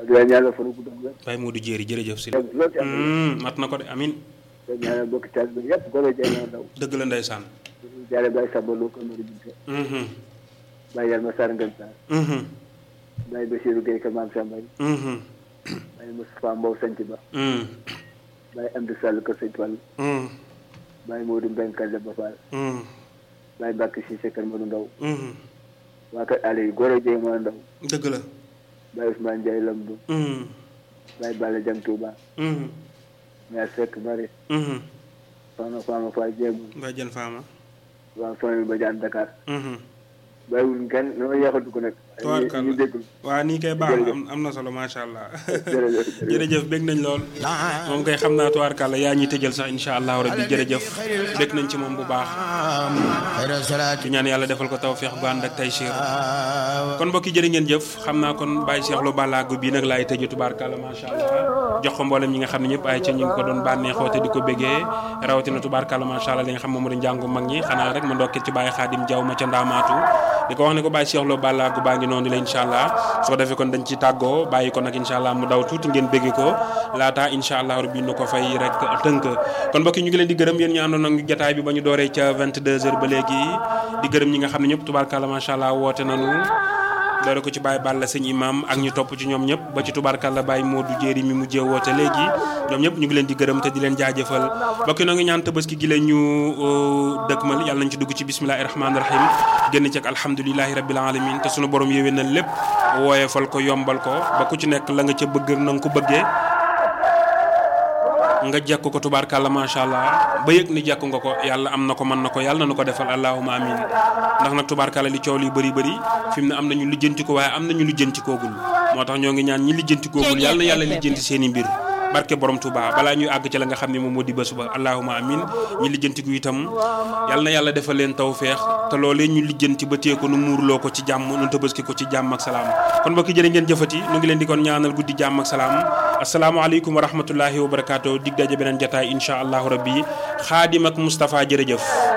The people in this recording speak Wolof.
di la ñaanal fan gu dugg Baye Modou Jéeri jërëjëf si loolu ci mat na ko de amin di ñaanal bokk taal bi yëpp golo jay na ndaw dëgg la ndeysaan jaare Baye Samba Lo ko mari binta Baye Yalma Sarr Ngën Sarr Baye Bassirou Gueye ka Maam Samba Baye Moustapha Mbow Santhi Ba Baye Amdi Sall ko Sëñ Fall Baye Modou Mbeng Kalle Ba Fall Baye Mbacke Cissé Kër Modou Ndaw waa kër Aliou Goro Jey moo ndaw dëgg la Baye Ousmane Ndiaye Lamdou Baye Balla Jam Touba Mère Seck Mari soxna Fama Fall Jéemu Baye Jën Fama waaw soxna ba jaan Dakar bàyyiwuñ kenn dama yeexal dugg nag ñu déggul waaw nii kay baax am na solo macha allah jërëjëf bég nañ lool moom kay xam naa tubaarkàlla yaa ñuy tëjal sax insha allahu rabbi jërëjëf bég nañ ci moom bu baax di ñaan yàlla defal ko tawfeex bu ànd ak taysiir kon mbokki jërë ngeen jëf xam naa kon Baye Cheikh Lo Ballago bii nag laay tëju tubaarkàlla macha allah jox ko mboolem ñi nga xam ne ñëpp ay ca ñu ngi ko doon bànneexoo te di ko bégee rawatina tubaarkàlla macha allah li nga xam moom moo di njàngu mag ñi xanaa rek ma ndokkee ci Baye Khadim Diaw ma ca ndaamaatu di ko wax ne ko Baye Cheikh Lo Ballago baa ngi noonu la incha allah soo defee kon dañ ci tàggoo bàyyi ko nag incha allah mu daw tuuti ngeen bégge ko laata incha allah rabbi nu ko fay rek tënk kon mbokk yi ñu ngi leen di gërëm yéen ñu àndoon ak jotaay bi ba ñu dooree ca 22h ba léegi di gërëm ñi nga xam ne ñëpp tubaarkàlla macha allah woote nañu doore ko ci Baye Balla sëñ imam ak ñu topp ci ñoom ñëpp ba ci tubaarkàlla Baye Modou Jéeri mi mujjee woote léegi ñoom ñëpp ñu ngi leen di gërëm te di leen jaajëfal mbokk yi noo ngi ñaan tabaski gi leen ñu dëkkmal yàlla nañ ci dugg ci bismillahi rahmaani rahim génn ci ak alhamdulilahi rabbil alamin te sunu borom yéwee na lépp wooyefal ko yombal ko ba ku ci nekk la nga ca bëgg na nga ko bëggee nga jekk ko tubaarkàlla macha allah ba yëg ni jekk nga ko yàlla am na ko mën na ko yàlla na ko defal allahuma amin ndax nag tubaarkàlla li coow li bëri bëri fi mu ne am nañu lijjanti ko waaye am nañu lijjanti koogul moo tax ñoo ngi ñaan ñi lijjanti koogul yàlla na yàlla lijjanti seen i mbir barke borom Touba balaa ñuy àgg ci la nga xam ne moom moo di bés ba allahuma amin ñi lijjantiku itam yàlla na yàlla defal leen tawfeex te loolee ñu lijjanti ba téye ko nu muurloo ko ci jàmm nu tabaski ko ci jàmm ak salaam kon mbokki jërë ngeen jëfati nu ngi leen di kon ñaanal guddi jàmm ak salaam asalaamaaleykum wa rahmatullahi wa barakaatu dig daje beneen jataay incha allahu rabbi Xaadim ak Moustapha jërëjëf